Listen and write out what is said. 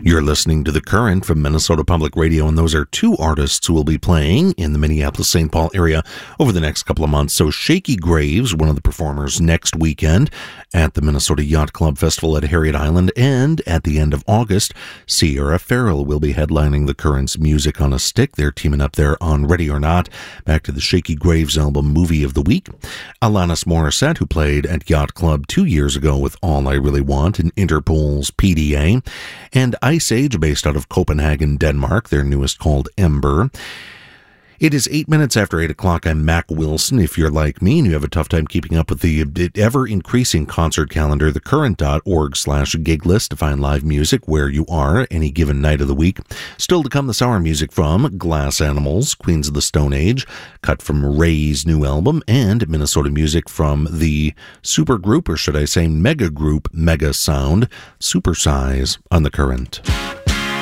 You're listening to The Current from Minnesota Public Radio, and those are two artists who will be playing in the Minneapolis-St. Paul area over the next couple of months. So Shaky Graves, one of the performers next weekend at the Minnesota Yacht Club Festival at Harriet Island, and at the end of August, Sierra Farrell will be headlining The Current's Music on a Stick. They're teaming up there on Ready or Not. Back to the Shaky Graves album Movie of the Week. Alanis Morissette, who played at Yacht Club 2 years ago with All I Really Want and Interpol's PDA. And Ice Age, based out of Copenhagen, Denmark, their newest called Ember. It is 8 minutes after 8 o'clock. I'm Mac Wilson. If you're like me and you have a tough time keeping up with the ever-increasing concert calendar, thecurrent.org/gig list to find live music where you are any given night of the week. Still to come this hour, music from Glass Animals, Queens of the Stone Age, cut from Ray's new album, and Minnesota music from the supergroup, or should I say mega group, Mega Sound, Supersize on The Current.